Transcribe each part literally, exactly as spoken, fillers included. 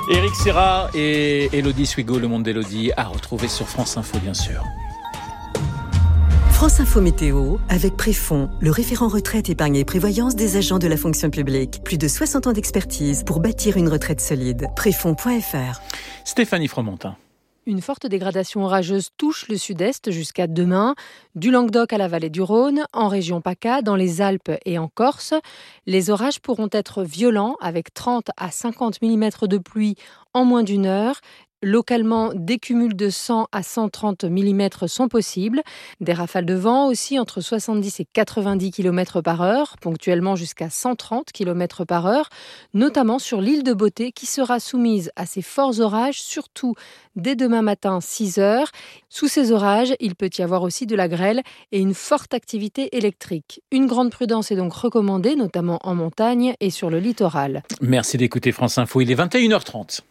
Éric Serra et Élodie Swigo, le monde d'Élodie, à retrouver sur France Info, bien sûr. France Info Météo, avec Préfond, le référent retraite, épargne et prévoyance des agents de la fonction publique. Plus de soixante ans d'expertise pour bâtir une retraite solide. Préfond point f r. Stéphanie Fromentin. Une forte dégradation orageuse touche le sud-est jusqu'à demain, du Languedoc à la vallée du Rhône, en région PACA, dans les Alpes et en Corse. Les orages pourront être violents avec trente à cinquante millimètres de pluie en moins d'une heure. Localement, des cumuls de cent à cent trente millimètres sont possibles. Des rafales de vent aussi entre soixante-dix et quatre-vingt-dix kilomètres par heure, ponctuellement jusqu'à cent trente kilomètres par heure, notamment sur l'île de Beauté qui sera soumise à ces forts orages, surtout dès demain matin six heures. Sous ces orages, il peut y avoir aussi de la grêle et une forte activité électrique. Une grande prudence est donc recommandée, notamment en montagne et sur le littoral. Merci d'écouter France Info, il est vingt et une heures trente.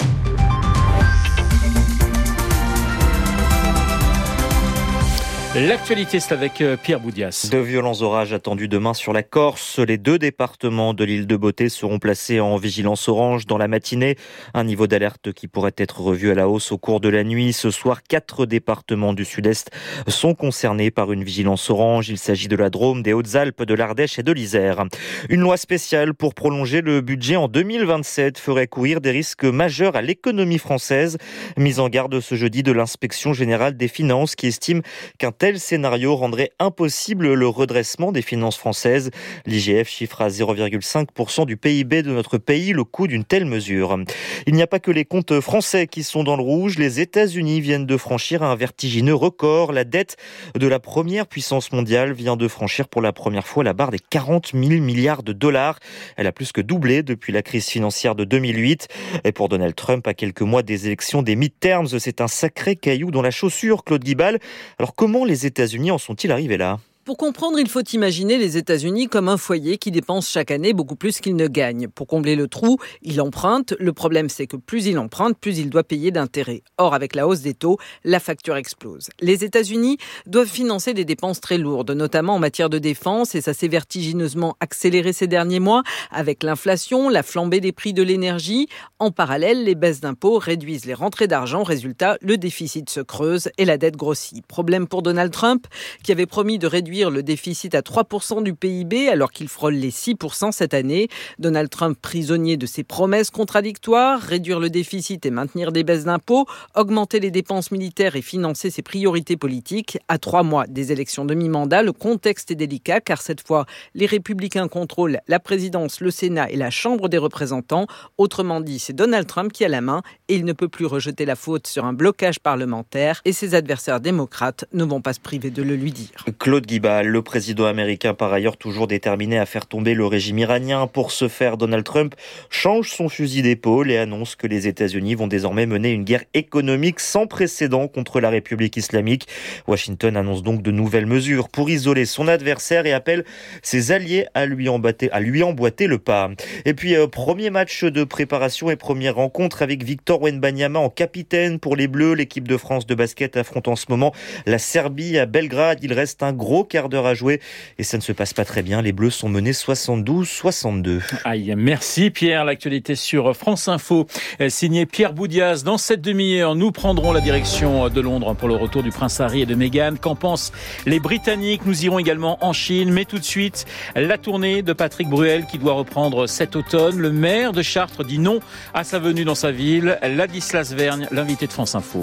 L'actualité, c'est avec Pierre Boudias. De violents orages attendus demain sur la Corse. Les deux départements de l'île de Beauté seront placés en vigilance orange dans la matinée. Un niveau d'alerte qui pourrait être revu à la hausse au cours de la nuit. Ce soir, quatre départements du sud-est sont concernés par une vigilance orange. Il s'agit de la Drôme, des Hautes-Alpes, de l'Ardèche et de l'Isère. Une loi spéciale pour prolonger le budget en deux mille vingt-sept ferait courir des risques majeurs à l'économie française. Mise en garde ce jeudi de l'Inspection générale des finances qui estime qu'un tel scénario rendrait impossible le redressement des finances françaises. L'I G F chiffre à zéro virgule cinq pour cent du P I B de notre pays le coût d'une telle mesure. Il n'y a pas que les comptes français qui sont dans le rouge. Les États-Unis viennent de franchir un vertigineux record. La dette de la première puissance mondiale vient de franchir pour la première fois la barre des quarante mille milliards de dollars. Elle a plus que doublé depuis la crise financière de deux mille huit. Et pour Donald Trump, à quelques mois des élections des midterms, c'est un sacré caillou dans la chaussure, Claude Guibal. Alors comment les États-Unis en sont-ils arrivés là ? Pour comprendre, il faut imaginer les États-Unis comme un foyer qui dépense chaque année beaucoup plus qu'il ne gagne. Pour combler le trou, il emprunte. Le problème, c'est que plus il emprunte, plus il doit payer d'intérêts. Or, avec la hausse des taux, la facture explose. Les États-Unis doivent financer des dépenses très lourdes, notamment en matière de défense, et ça s'est vertigineusement accéléré ces derniers mois avec l'inflation, la flambée des prix de l'énergie. En parallèle, les baisses d'impôts réduisent les rentrées d'argent. Résultat, le déficit se creuse et la dette grossit. Problème pour Donald Trump, qui avait promis de réduire le déficit à trois pour cent du P I B alors qu'il frôle les six pour cent cette année. Donald Trump prisonnier de ses promesses contradictoires, réduire le déficit et maintenir des baisses d'impôts, augmenter les dépenses militaires et financer ses priorités politiques. À trois mois des élections de mi-mandat, le contexte est délicat car cette fois, les républicains contrôlent la présidence, le Sénat et la Chambre des représentants. Autrement dit, c'est Donald Trump qui a la main et il ne peut plus rejeter la faute sur un blocage parlementaire et ses adversaires démocrates ne vont pas se priver de le lui dire. Claude Guibal. Le président américain, par ailleurs toujours déterminé à faire tomber le régime iranien. Pour ce faire, Donald Trump change son fusil d'épaule et annonce que les États-Unis vont désormais mener une guerre économique sans précédent contre la République islamique. Washington annonce donc de nouvelles mesures pour isoler son adversaire et appelle ses alliés à lui emboîter, à lui emboîter le pas. Et puis, euh, premier match de préparation et première rencontre avec Victor Wembanyama en capitaine pour les Bleus. L'équipe de France de basket affronte en ce moment la Serbie à Belgrade. Il reste un gros quart d'heure à jouer et ça ne se passe pas très bien. Les Bleus sont menés soixante-douze soixante-deux. Aïe, merci Pierre. L'actualité sur France Info, signé Pierre Boudias. Dans cette demi-heure, nous prendrons la direction de Londres pour le retour du prince Harry et de Meghan. Qu'en pensent les Britanniques ? Nous irons également en Chine, mais tout de suite, la tournée de Patrick Bruel qui doit reprendre cet automne. Le maire de Chartres dit non à sa venue dans sa ville. Ladislas Vergne, l'invité de France Info.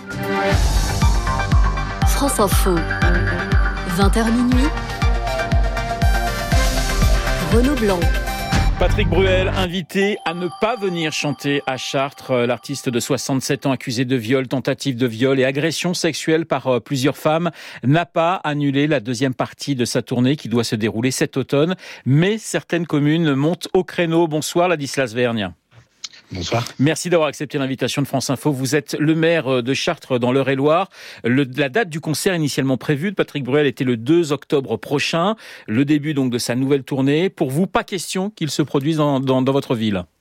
France Info. vingt heures minuit, Renaud Blanc. Patrick Bruel, invité à ne pas venir chanter à Chartres. L'artiste de soixante-sept ans accusé de viol, tentative de viol et agression sexuelle par plusieurs femmes n'a pas annulé la deuxième partie de sa tournée qui doit se dérouler cet automne. Mais certaines communes montent au créneau. Bonsoir Ladislas Vergne. Bonsoir. Merci d'avoir accepté l'invitation de France Info. Vous êtes le maire de Chartres dans l'Eure-et-Loire. Le, la date du concert initialement prévue de Patrick Bruel était le deux octobre prochain. Le début donc de sa nouvelle tournée. Pour vous, pas question qu'il se produise dans, dans, dans votre ville ?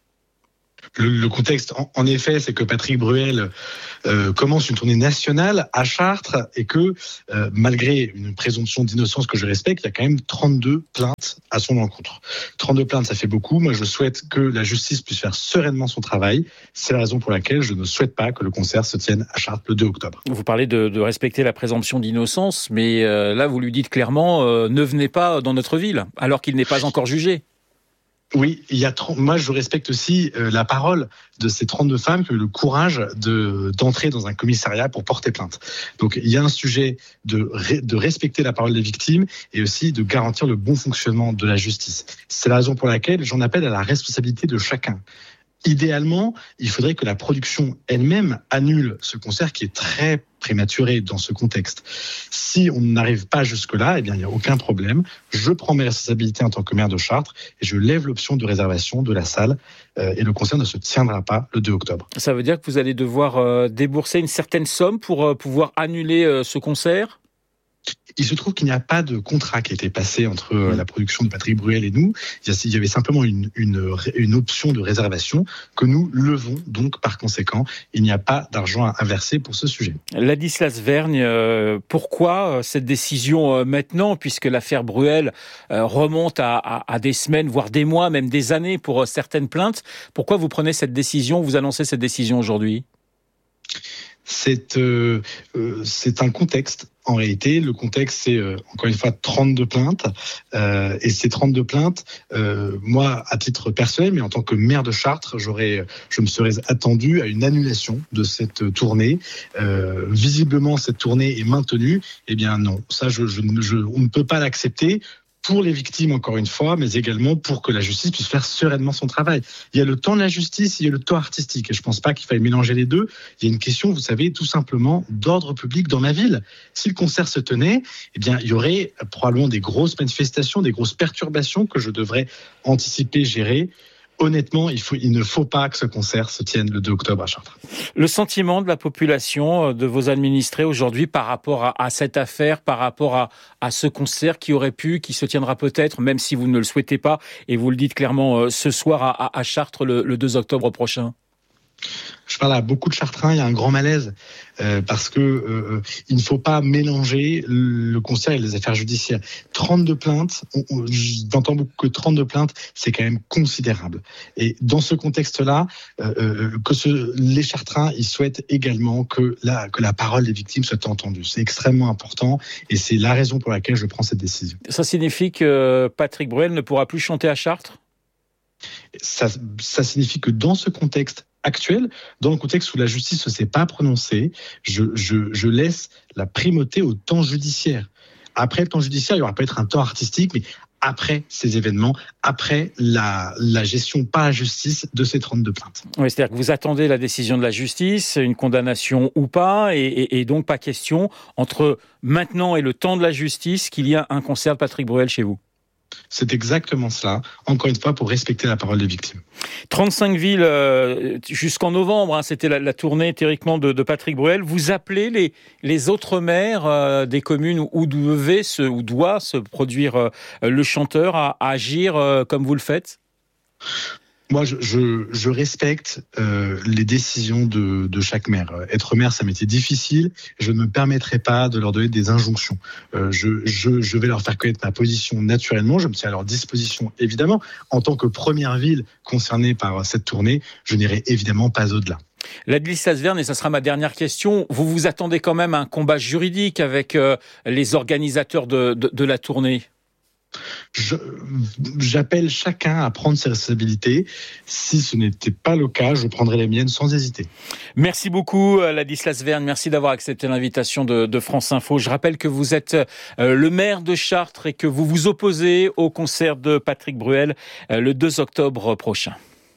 Le, le contexte, en, en effet, c'est que Patrick Bruel euh, commence une tournée nationale à Chartres et que, euh, malgré une présomption d'innocence que je respecte, il y a quand même trente-deux plaintes à son encontre. trente-deux plaintes, ça fait beaucoup. Moi, je souhaite que la justice puisse faire sereinement son travail. C'est la raison pour laquelle je ne souhaite pas que le concert se tienne à Chartres le deux octobre. Vous parlez de, de respecter la présomption d'innocence, mais euh, là, vous lui dites clairement euh, ne venez pas dans notre ville, alors qu'il n'est pas encore jugé. Oui, il y a trente moi je respecte aussi euh, la parole de ces trente-deux femmes qui ont eu le courage de d'entrer dans un commissariat pour porter plainte. Donc il y a un sujet de de respecter la parole des victimes et aussi de garantir le bon fonctionnement de la justice. C'est la raison pour laquelle j'en appelle à la responsabilité de chacun. Idéalement, il faudrait que la production elle-même annule ce concert qui est très prématuré dans ce contexte. Si on n'arrive pas jusque-là, eh bien, il n'y a aucun problème. Je prends mes responsabilités en tant que maire de Chartres et je lève l'option de réservation de la salle euh, et le concert ne se tiendra pas le deux octobre. Ça veut dire que vous allez devoir euh, débourser une certaine somme pour euh, pouvoir annuler euh, ce concert ? Il se trouve qu'il n'y a pas de contrat qui a été passé entre mmh. la production de Patrick Bruel et nous. Il y avait simplement une, une, une option de réservation que nous levons. Donc, par conséquent, il n'y a pas d'argent à verser pour ce sujet. Ladislas Vergne, euh, pourquoi cette décision euh, maintenant, puisque l'affaire Bruel euh, remonte à, à, à des semaines, voire des mois, même des années pour euh, certaines plaintes. Pourquoi vous prenez cette décision, vous annoncez cette décision aujourd'hui ? C'est, euh, euh, c'est un contexte. En réalité, le contexte, c'est euh, encore une fois trente-deux plaintes. Euh, et ces trente-deux plaintes, euh, moi, à titre personnel, mais en tant que maire de Chartres, j'aurais, je me serais attendu à une annulation de cette tournée. Euh, visiblement, cette tournée est maintenue. Eh bien non, ça, je, je, je, on ne peut pas l'accepter. Pour les victimes, encore une fois, mais également pour que la justice puisse faire sereinement son travail. Il y a le temps de la justice, il y a le temps artistique. Et je ne pense pas qu'il faille mélanger les deux. Il y a une question, vous savez, tout simplement d'ordre public dans ma ville. Si le concert se tenait, eh bien, il y aurait probablement des grosses manifestations, des grosses perturbations que je devrais anticiper, gérer. Honnêtement, il, faut, il ne faut pas que ce concert se tienne le deux octobre à Chartres. Le sentiment de la population, de vos administrés aujourd'hui par rapport à, à cette affaire, par rapport à, à ce concert qui aurait pu, qui se tiendra peut-être, même si vous ne le souhaitez pas, et vous le dites clairement euh, ce soir à, à Chartres le, le deux octobre prochain. Je parle à beaucoup de Chartrains, il y a un grand malaise euh, parce que euh, il ne faut pas mélanger le concert et les affaires judiciaires. trente-deux plaintes, on, on, j'entends beaucoup que trente-deux plaintes, c'est quand même considérable. Et dans ce contexte-là, euh, que ce, les Chartrains, ils souhaitent également que la, que la parole des victimes soit entendue. C'est extrêmement important et c'est la raison pour laquelle je prends cette décision. Ça signifie que Patrick Bruel ne pourra plus chanter à Chartres ? Ça, ça signifie que dans ce contexte actuel, dans le contexte où la justice ne s'est pas prononcée, je, je, je laisse la primauté au temps judiciaire. Après le temps judiciaire, il y aura peut-être un temps artistique, mais après ces événements, après la, la gestion par la justice de ces trente-deux plaintes. Oui, c'est-à-dire que vous attendez la décision de la justice, une condamnation ou pas, et, et, et donc pas question, entre maintenant et le temps de la justice, qu'il y a un concert de Patrick Bruel chez vous. C'est exactement cela, encore une fois, pour respecter la parole des victimes. trente-cinq villes euh, jusqu'en novembre, hein, c'était la, la tournée théoriquement de, de Patrick Bruel. Vous appelez les, les autres maires euh, des communes où, où, devait se, où doit se produire euh, le chanteur à, à agir euh, comme vous le faites ? Moi, je, je, je respecte euh, les décisions de, de chaque maire. Être maire, c'est un métier difficile. Je ne me permettrai pas de leur donner des injonctions. Euh, je, je, je vais leur faire connaître ma position naturellement. Je me tiens à leur disposition, évidemment. En tant que première ville concernée par cette tournée, je n'irai évidemment pas au-delà. Ladislas Vergne, et ça sera ma dernière question, vous vous attendez quand même à un combat juridique avec euh, les organisateurs de, de, de la tournée ? Je, j'appelle chacun à prendre ses responsabilités. Si ce n'était pas le cas, je prendrai les miennes sans hésiter. Merci beaucoup, Ladislas Vergne. Merci d'avoir accepté l'invitation de, de France Info. Je rappelle que vous êtes euh, le maire de Chartres et que vous vous opposez au concert de Patrick Bruel euh, le deux octobre prochain.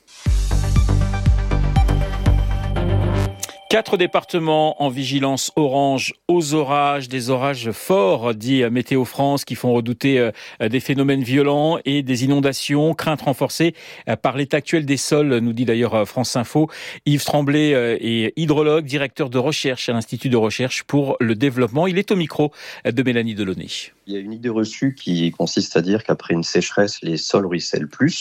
Quatre départements en vigilance orange aux orages, des orages forts, dit Météo France, qui font redouter des phénomènes violents et des inondations, crainte renforcée par l'état actuel des sols, nous dit d'ailleurs France Info. Yves Tremblay est hydrologue, directeur de recherche à l'Institut de recherche pour le développement. Il est au micro de Mélanie Delaunay. Il y a une idée reçue qui consiste à dire qu'après une sécheresse, les sols ruissellent plus.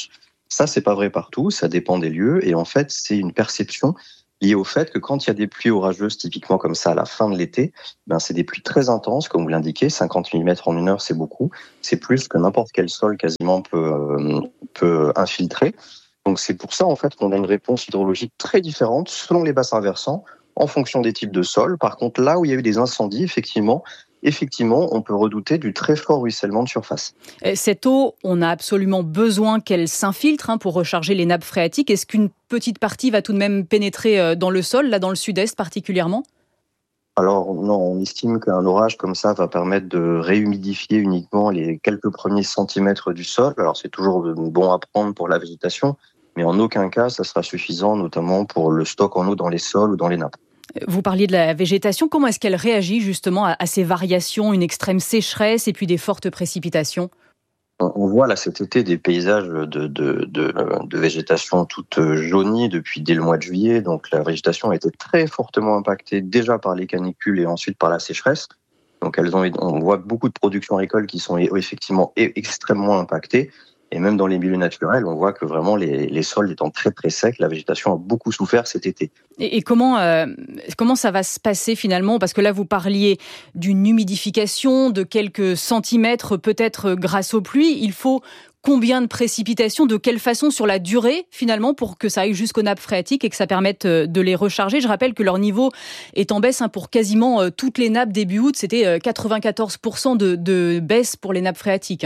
Ça, c'est pas vrai partout, ça dépend des lieux, et en fait, c'est une perception liée au fait que quand il y a des pluies orageuses, typiquement comme ça à la fin de l'été, ben c'est des pluies très intenses, comme vous l'indiquez, cinquante millimètres en une heure, c'est beaucoup, c'est plus que n'importe quel sol quasiment peut, euh, peut infiltrer. Donc c'est pour ça en fait qu'on a une réponse hydrologique très différente selon les bassins versants, en fonction des types de sols. Par contre, là où il y a eu des incendies, effectivement, effectivement, on peut redouter du très fort ruissellement de surface. Cette eau, on a absolument besoin qu'elle s'infiltre hein, pour recharger les nappes phréatiques. Est-ce qu'une petite partie va tout de même pénétrer dans le sol, là dans le sud-est particulièrement ? Alors non, on estime qu'un orage comme ça va permettre de réhumidifier uniquement les quelques premiers centimètres du sol. Alors c'est toujours bon à prendre pour la végétation, mais en aucun cas ça sera suffisant, notamment pour le stock en eau dans les sols ou dans les nappes. Vous parliez de la végétation, comment est-ce qu'elle réagit justement à ces variations, une extrême sécheresse et puis des fortes précipitations ? On voit là cet été des paysages de, de, de, de végétation toute jaunie depuis dès le mois de juillet. Donc la végétation a été très fortement impactée déjà par les canicules et ensuite par la sécheresse. Donc elles ont, on voit beaucoup de productions agricoles qui sont effectivement extrêmement impactées. Et même dans les milieux naturels, on voit que vraiment les, les sols étant très très secs, la végétation a beaucoup souffert cet été. Et, et comment, euh, comment ça va se passer finalement ? Parce que là, vous parliez d'une humidification de quelques centimètres, peut-être grâce aux pluies. Il faut combien de précipitations ? De quelle façon sur la durée finalement pour que ça aille jusqu'aux nappes phréatiques et que ça permette de les recharger ? Je rappelle que leur niveau est en baisse hein, pour quasiment toutes les nappes début août. C'était quatre-vingt-quatorze pour cent de, de baisse pour les nappes phréatiques.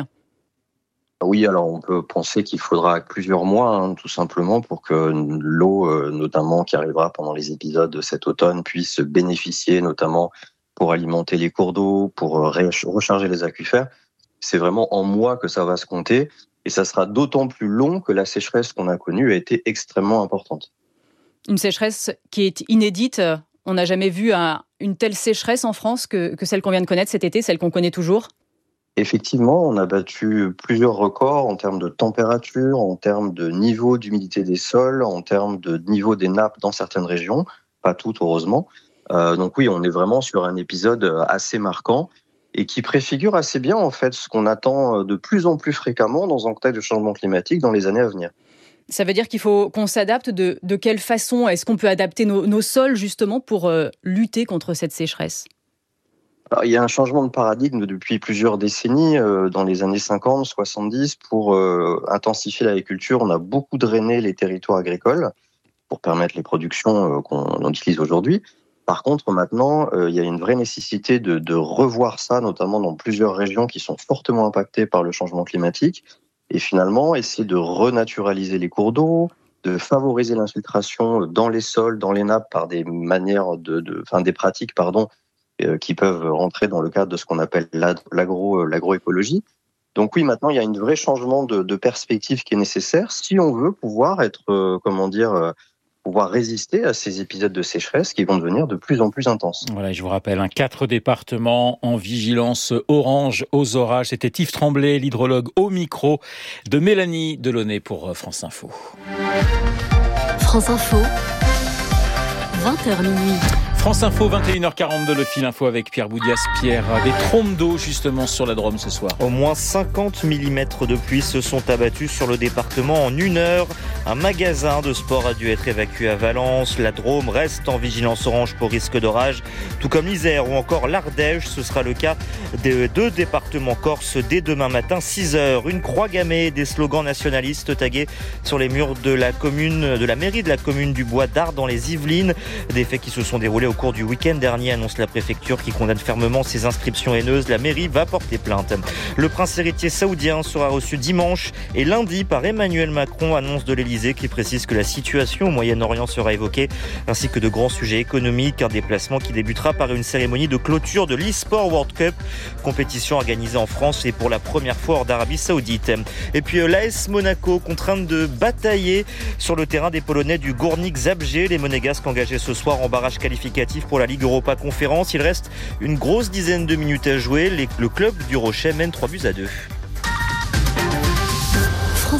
Oui, alors on peut penser qu'il faudra plusieurs mois, hein, tout simplement, pour que l'eau, euh, notamment qui arrivera pendant les épisodes de cet automne, puisse bénéficier, notamment pour alimenter les cours d'eau, pour recharger les aquifères. C'est vraiment en mois que ça va se compter, et ça sera d'autant plus long que la sécheresse qu'on a connue a été extrêmement importante. Une sécheresse qui est inédite. On n'a jamais vu un, une telle sécheresse en France que, que celle qu'on vient de connaître cet été, celle qu'on connaît toujours. Effectivement, on a battu plusieurs records en termes de température, en termes de niveau d'humidité des sols, en termes de niveau des nappes dans certaines régions, pas toutes heureusement. Euh, donc oui, on est vraiment sur un épisode assez marquant et qui préfigure assez bien en fait ce qu'on attend de plus en plus fréquemment dans un contexte de changement climatique dans les années à venir. Ça veut dire qu'il faut qu'on s'adapte. De, de quelle façon est-ce qu'on peut adapter nos, nos sols justement pour euh, lutter contre cette sécheresse ? Alors, il y a un changement de paradigme depuis plusieurs décennies. Euh, dans les années cinquante, soixante-dix, pour euh, intensifier l'agriculture, on a beaucoup drainé les territoires agricoles pour permettre les productions euh, qu'on utilise aujourd'hui. Par contre, maintenant, euh, il y a une vraie nécessité de, de revoir ça, notamment dans plusieurs régions qui sont fortement impactées par le changement climatique. Et finalement, essayer de renaturaliser les cours d'eau, de favoriser l'infiltration dans les sols, dans les nappes par des manières de, de enfin des pratiques, pardon, qui peuvent rentrer dans le cadre de ce qu'on appelle l'agro, l'agroécologie. Donc oui, maintenant, il y a un vrai changement de, de perspective qui est nécessaire si on veut pouvoir être, euh, comment dire, euh, pouvoir résister à ces épisodes de sécheresse qui vont devenir de plus en plus intenses. Voilà, je vous rappelle, hein, quatre départements en vigilance orange aux orages. C'était Yves Tremblay, l'hydrologue au micro de Mélanie Delaunay pour France Info. France Info, vingt heures minuit. France Info, vingt et une heures quarante-deux, le fil info avec Pierre Boudias. Pierre, des trompes d'eau justement sur la Drôme ce soir. Au moins cinquante millimètres de pluie se sont abattus sur le département en une heure. Un magasin de sport a dû être évacué à Valence. La Drôme reste en vigilance orange pour risque d'orage, tout comme l'Isère ou encore l'Ardèche. Ce sera le cas des deux départements corses dès demain matin, six heures. Une croix gammée, des slogans nationalistes tagués sur les murs de la commune, de la mairie de la commune du Bois d'Arc dans les Yvelines. Des faits qui se sont déroulés au cours du week-end dernier, annonce la préfecture qui condamne fermement ces inscriptions haineuses. La mairie va porter plainte. Le prince héritier saoudien sera reçu dimanche et lundi par Emmanuel Macron, annonce de l'Elysée qui précise que la situation au Moyen-Orient sera évoquée, ainsi que de grands sujets économiques. Un déplacement qui débutera par une cérémonie de clôture de l'e-Sport World Cup, compétition organisée en France et pour la première fois hors d'Arabie Saoudite. Et puis l'A S Monaco, contrainte de batailler sur le terrain des Polonais du Górnik Zabrze. Les Monégasques engagés ce soir en barrage qualificatif pour la Ligue Europa Conférence. Il reste une grosse dizaine de minutes à jouer. Les, le club du Rocher mène trois buts à deux. France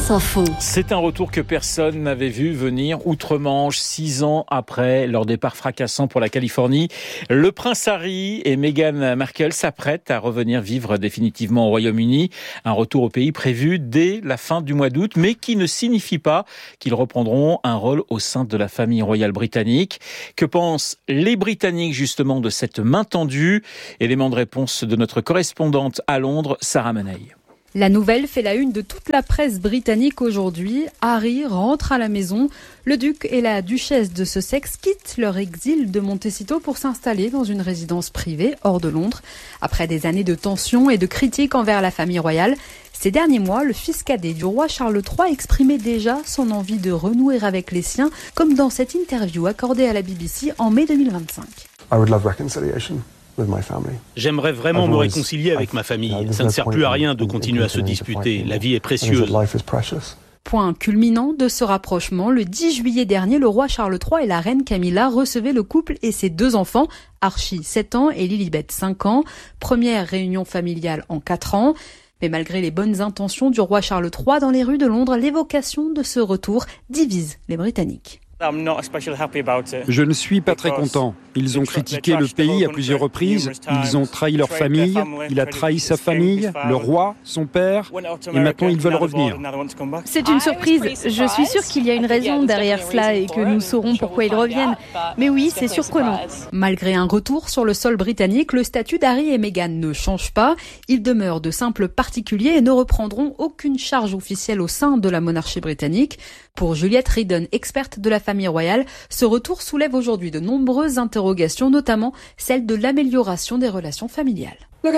France Info. C'est un retour que personne n'avait vu venir outre-Manche, six ans après leur départ fracassant pour la Californie. Le prince Harry et Meghan Markle s'apprêtent à revenir vivre définitivement au Royaume-Uni. Un retour au pays prévu dès la fin du mois d'août, mais qui ne signifie pas qu'ils reprendront un rôle au sein de la famille royale britannique. Que pensent les Britanniques justement de cette main tendue? Élément de réponse de notre correspondante à Londres, Sarah Meneil. La nouvelle fait la une de toute la presse britannique aujourd'hui. Harry rentre à la maison. Le duc et la duchesse de Sussex quittent leur exil de Montecito pour s'installer dans une résidence privée hors de Londres. Après des années de tensions et de critiques envers la famille royale, ces derniers mois, le fils cadet du roi Charles trois exprimait déjà son envie de renouer avec les siens, comme dans cette interview accordée à la B B C en mai deux mille vingt-cinq. I would love reconciliation. J'aimerais vraiment me réconcilier avec ma famille. Ça ne sert plus à rien de continuer à se disputer. La vie est précieuse. Point culminant de ce rapprochement, le dix juillet dernier, le roi Charles trois et la reine Camilla recevaient le couple et ses deux enfants, Archie, sept ans, et Lilibet, cinq ans. Première réunion familiale en quatre ans. Mais malgré les bonnes intentions du roi Charles trois dans les rues de Londres, l'évocation de ce retour divise les Britanniques. Je ne suis pas très content. Ils ont critiqué le pays à plusieurs reprises. Ils ont trahi leur famille. Il a trahi sa famille, le roi, son père. Et maintenant, ils veulent revenir. C'est une surprise. Je suis sûre qu'il y a une raison derrière cela et que nous saurons pourquoi ils reviennent. Mais oui, c'est surprenant. Malgré un retour sur le sol britannique, le statut d'Harry et Meghan ne change pas. Ils demeurent de simples particuliers et ne reprendront aucune charge officielle au sein de la monarchie britannique. Pour Juliette Ridden, experte de la famille royale, ce retour soulève aujourd'hui de nombreuses interrogations, notamment celle de l'amélioration des relations familiales.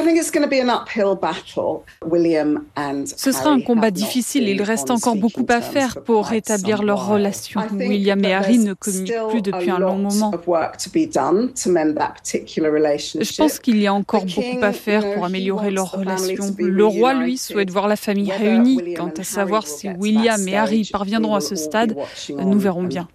Ce sera un combat difficile. Il reste encore beaucoup à faire pour rétablir leurs relations. William et Harry ne communiquent plus depuis un long moment. Je pense qu'il y a encore beaucoup à faire pour améliorer leurs relations. Le roi, lui, souhaite voir la famille réunie. Quant à savoir si William et Harry parviendront à ce stade, nous verrons bien.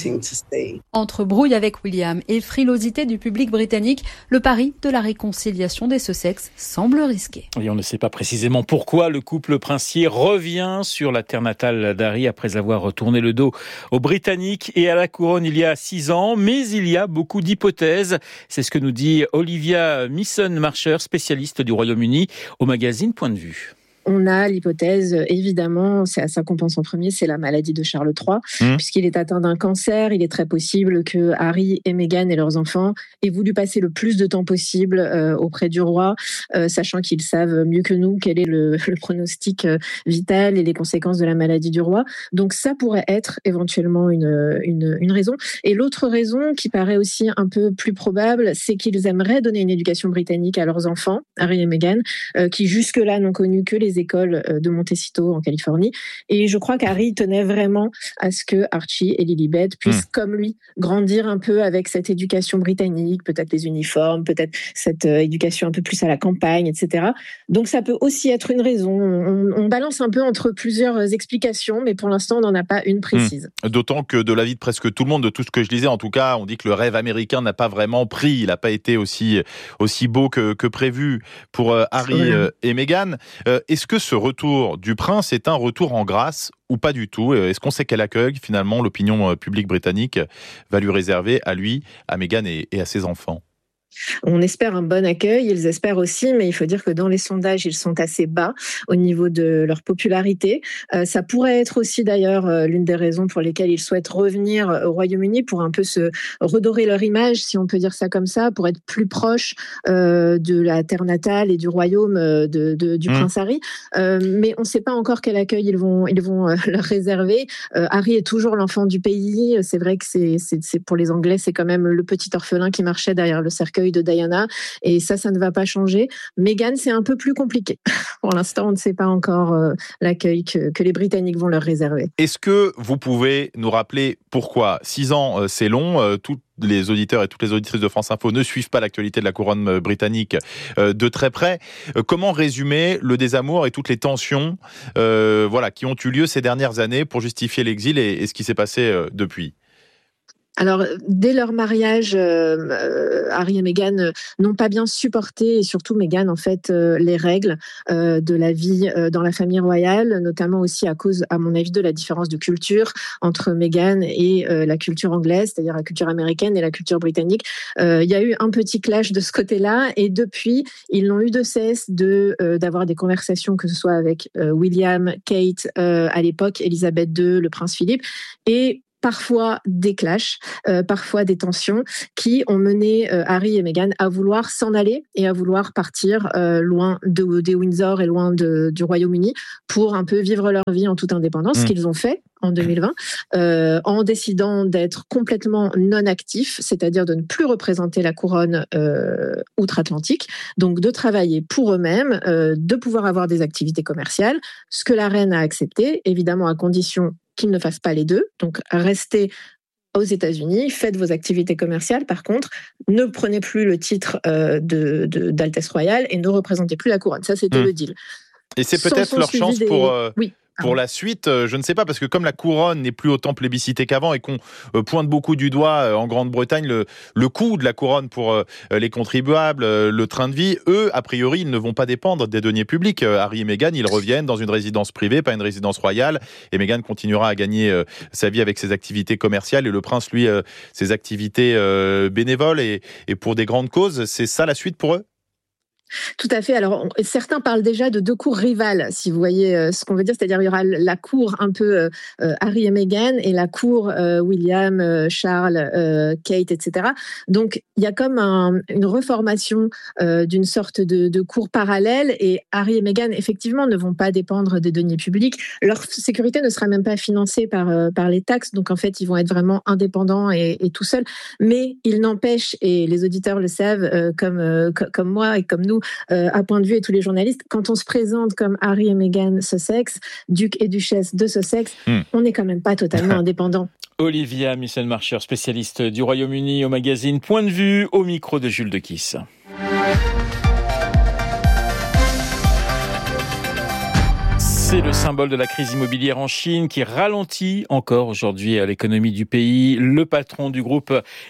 Entre brouille avec William et frilosité du public britannique, le pari de la réconciliation des Sussex semble risqué. Et on ne sait pas précisément pourquoi le couple princier revient sur la terre natale d'Harry après avoir tourné le dos aux Britanniques et à la couronne il y a six ans. Mais il y a beaucoup d'hypothèses. C'est ce que nous dit Olivia Misson-Marcher, spécialiste du Royaume-Uni, au magazine Point de Vue. On a l'hypothèse, évidemment, c'est à ça qu'on pense en premier, c'est la maladie de Charles trois, mmh. puisqu'il est atteint d'un cancer. Il est très possible que Harry et Meghan et leurs enfants aient voulu passer le plus de temps possible euh, auprès du roi, euh, sachant qu'ils savent mieux que nous quel est le, le pronostic euh, vital et les conséquences de la maladie du roi. Donc ça pourrait être éventuellement une, une, une raison. Et l'autre raison qui paraît aussi un peu plus probable, c'est qu'ils aimeraient donner une éducation britannique à leurs enfants, Harry et Meghan, euh, qui jusque-là n'ont connu que les écoles de Montecito en Californie. Et je crois qu'Harry tenait vraiment à ce que Archie et Lilibet puissent, mmh. comme lui, grandir un peu avec cette éducation britannique, peut-être les uniformes, peut-être cette euh, éducation un peu plus à la campagne, et cetera. Donc ça peut aussi être une raison. On, on balance un peu entre plusieurs explications, mais pour l'instant, on n'en a pas une précise. Mmh. D'autant que de l'avis de presque tout le monde, de tout ce que je lisais, en tout cas, on dit que le rêve américain n'a pas vraiment pris. Il n'a pas été aussi, aussi beau que, que prévu pour euh, Harry euh, et Meghan. Euh, est-ce que ce retour du prince est un retour en grâce ou pas du tout? Est-ce qu'on sait quel accueil, finalement, l'opinion publique britannique va lui réserver à lui, à Meghan et, et à ses enfants? On espère un bon accueil, ils espèrent aussi, mais il faut dire que dans les sondages, ils sont assez bas au niveau de leur popularité. Euh, ça pourrait être aussi d'ailleurs euh, l'une des raisons pour lesquelles ils souhaitent revenir au Royaume-Uni pour un peu se redorer leur image, si on peut dire ça comme ça, pour être plus proche euh, de la terre natale et du royaume euh, de, de, du mmh. prince Harry. Euh, mais on ne sait pas encore quel accueil ils vont, ils vont euh, leur réserver. Euh, Harry est toujours l'enfant du pays. C'est vrai que c'est, c'est, c'est pour les Anglais, c'est quand même le petit orphelin qui marchait derrière le cercueil de Diana, et ça, ça ne va pas changer. Meghan, c'est un peu plus compliqué. Pour l'instant, on ne sait pas encore euh, l'accueil que, que les Britanniques vont leur réserver. Est-ce que vous pouvez nous rappeler pourquoi? Six ans, euh, c'est long. Euh, tous les auditeurs et toutes les auditrices de France Info ne suivent pas l'actualité de la couronne britannique euh, de très près. Euh, comment résumer le désamour et toutes les tensions euh, voilà, qui ont eu lieu ces dernières années pour justifier l'exil et, et ce qui s'est passé euh, depuis? Alors, dès leur mariage, euh, Harry et Meghan euh, n'ont pas bien supporté, et surtout Meghan, en fait, euh, les règles euh, de la vie euh, dans la famille royale, notamment aussi à cause, à mon avis, de la différence de culture entre Meghan et euh, la culture anglaise, c'est-à-dire la culture américaine et la culture britannique. Euh, il y a eu un petit clash de ce côté-là, et depuis, ils n'ont eu de cesse de, euh, d'avoir des conversations, que ce soit avec euh, William, Kate, euh, à l'époque, Elisabeth deux, le prince Philippe, et parfois des clashs, euh, parfois des tensions qui ont mené euh, Harry et Meghan à vouloir s'en aller et à vouloir partir euh, loin de, des Windsor et loin de, du Royaume-Uni pour un peu vivre leur vie en toute indépendance, mmh. ce qu'ils ont fait en deux mille vingt, euh, en décidant d'être complètement non-actifs, c'est-à-dire de ne plus représenter la couronne euh, outre-Atlantique, donc de travailler pour eux-mêmes, euh, de pouvoir avoir des activités commerciales, ce que la reine a accepté, évidemment à condition qu'ils ne fassent pas les deux, donc restez aux États-Unis, faites vos activités commerciales. Par contre, ne prenez plus le titre euh, de, de, d'Altesse Royale et ne représentez plus la couronne. Ça, c'était mmh. le deal. Et c'est peut-être Sans leur chance des... pour... Euh... Oui. Pour la suite, je ne sais pas, parce que comme la couronne n'est plus autant plébiscitée qu'avant et qu'on pointe beaucoup du doigt en Grande-Bretagne le, le coût de la couronne pour les contribuables, le train de vie, eux, a priori, ils ne vont pas dépendre des deniers publics. Harry et Meghan, ils reviennent dans une résidence privée, pas une résidence royale, et Meghan continuera à gagner sa vie avec ses activités commerciales et le prince, lui, ses activités bénévoles et, et pour des grandes causes. C'est ça la suite pour eux ? Tout à fait. Alors, on, certains parlent déjà de deux cours rivales, si vous voyez euh, ce qu'on veut dire. C'est-à-dire, il y aura la cour un peu euh, Harry et Meghan et la cour euh, William, euh, Charles, euh, Kate, et cetera. Donc, il y a comme un, une reformation euh, d'une sorte de, de cour parallèle et Harry et Meghan, effectivement, ne vont pas dépendre des deniers publics. Leur sécurité ne sera même pas financée par, euh, par les taxes. Donc, en fait, ils vont être vraiment indépendants et, et tout seuls. Mais il n'empêche, et les auditeurs le savent, euh, comme, euh, comme moi et comme nous, Euh, à point de vue et tous les journalistes, quand on se présente comme Harry et Meghan Sussex, duc et duchesse de Sussex, mmh. on n'est quand même pas totalement indépendant. Olivia Misselmarcher, spécialiste du Royaume-Uni au magazine Point de vue, au micro de Jules Dequisse. C'est le symbole de la crise immobilière en Chine qui ralentit encore aujourd'hui l'économie du pays. Le patron du groupe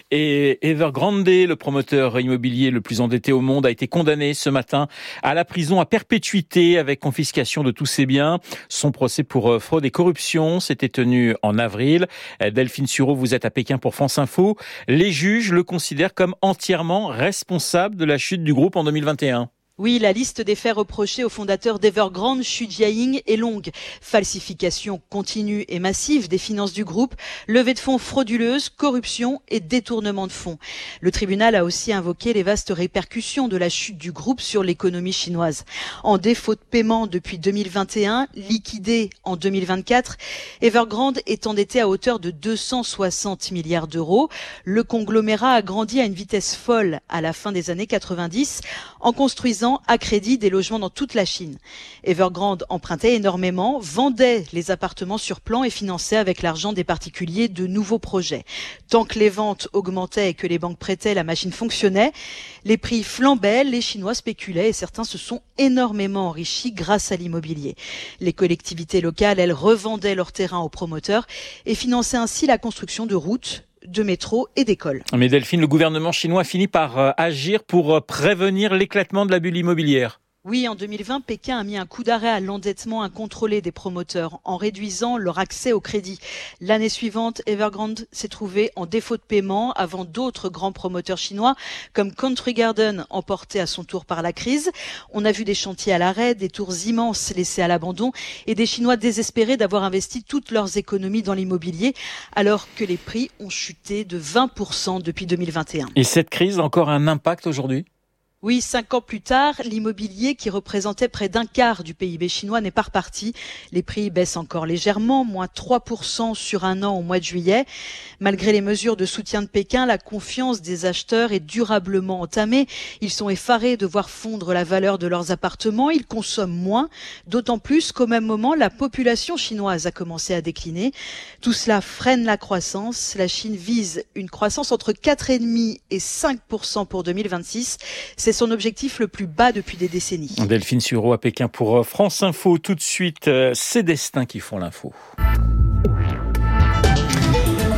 Evergrande, le promoteur immobilier le plus endetté au monde, a été condamné ce matin à la prison à perpétuité avec confiscation de tous ses biens. Son procès pour fraude et corruption s'était tenu en avril. Delphine Sureau, vous êtes à Pékin pour France Info. Les juges le considèrent comme entièrement responsable de la chute du groupe en deux mille vingt et un. Oui, la liste des faits reprochés au fondateur d'Evergrande, Xu Jiaying, est longue. Falsification continue et massive des finances du groupe, levée de fonds frauduleuse, corruption et détournement de fonds. Le tribunal a aussi invoqué les vastes répercussions de la chute du groupe sur l'économie chinoise. En défaut de paiement depuis deux mille vingt et un, liquidé en deux mille vingt-quatre, Evergrande est endetté à hauteur de deux cent soixante milliards d'euros. Le conglomérat a grandi à une vitesse folle à la fin des années quatre-vingt-dix en construisant à crédit des logements dans toute la Chine. Evergrande empruntait énormément, vendait les appartements sur plan et finançait avec l'argent des particuliers de nouveaux projets. Tant que les ventes augmentaient et que les banques prêtaient, la machine fonctionnait. Les prix flambaient, les Chinois spéculaient et certains se sont énormément enrichis grâce à l'immobilier. Les collectivités locales, elles, revendaient leurs terrains aux promoteurs et finançaient ainsi la construction de routes, de métro et d'écoles. Mais Delphine, le gouvernement chinois finit par euh, agir pour euh, prévenir l'éclatement de la bulle immobilière. Oui, en deux mille vingt, Pékin a mis un coup d'arrêt à l'endettement incontrôlé des promoteurs en réduisant leur accès au crédit. L'année suivante, Evergrande s'est trouvé en défaut de paiement avant d'autres grands promoteurs chinois comme Country Garden, emporté à son tour par la crise. On a vu des chantiers à l'arrêt, des tours immenses laissés à l'abandon et des Chinois désespérés d'avoir investi toutes leurs économies dans l'immobilier alors que les prix ont chuté de vingt pour cent depuis deux mille vingt et un. Et cette crise a encore un impact aujourd'hui ? Oui, cinq ans plus tard, l'immobilier qui représentait près d'un quart du P I B chinois n'est pas reparti. Les prix baissent encore légèrement, moins trois pour cent sur un an au mois de juillet. Malgré les mesures de soutien de Pékin, la confiance des acheteurs est durablement entamée. Ils sont effarés de voir fondre la valeur de leurs appartements. Ils consomment moins, d'autant plus qu'au même moment, la population chinoise a commencé à décliner. Tout cela freine la croissance. La Chine vise une croissance entre quatre virgule cinq et cinq pour cent pour deux mille vingt-six. C'est son objectif le plus bas depuis des décennies. Delphine Sureau à Pékin pour France Info. Tout de suite, c'est Destins qui font l'info.